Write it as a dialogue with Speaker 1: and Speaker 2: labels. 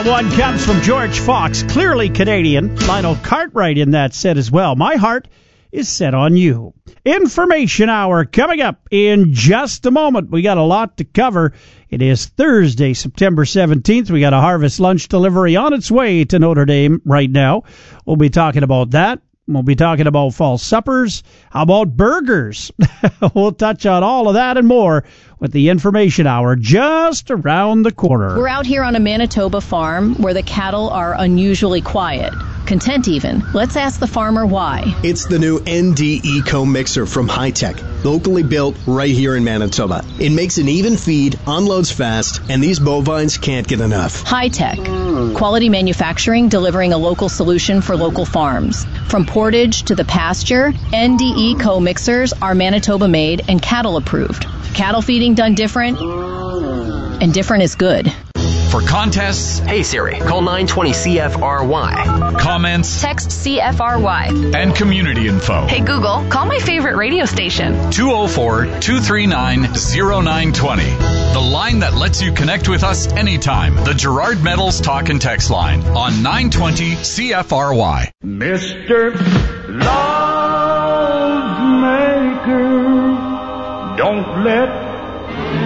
Speaker 1: That one comes from George Fox, clearly Canadian. Lionel Cartwright in that set as well. My heart is set on you. Information hour coming up in just a moment. We got a lot to cover. It is Thursday, September 17th. We got a harvest lunch delivery on its way to Notre Dame right now. We'll be talking about that. We'll be talking about fall suppers. How about burgers? We'll touch on all of that and more with the Information Hour just around the corner.
Speaker 2: We're out here on a Manitoba farm where the cattle are unusually quiet. Content even. Let's ask the farmer why.
Speaker 3: It's the new ND Eco Mixer from Hi-Tech, locally built right here in Manitoba. It makes an even feed, unloads fast, and these bovines can't get enough.
Speaker 2: Hi-Tech. Quality manufacturing delivering a local solution for local farms. From portage to the pasture, ND Eco Mixers are Manitoba made and cattle approved. Cattle feeding done different, and different is good.
Speaker 4: For contests,
Speaker 5: hey Siri, call 920-CFRY.
Speaker 4: Comments,
Speaker 6: text CFRY.
Speaker 4: And community info.
Speaker 6: Hey Google, call my favorite radio station.
Speaker 4: 204-239-0920. The line that lets you connect with us anytime. The Gerard Metals Talk and Text line on 920 CFRY.
Speaker 7: Mr. Love Maker, don't let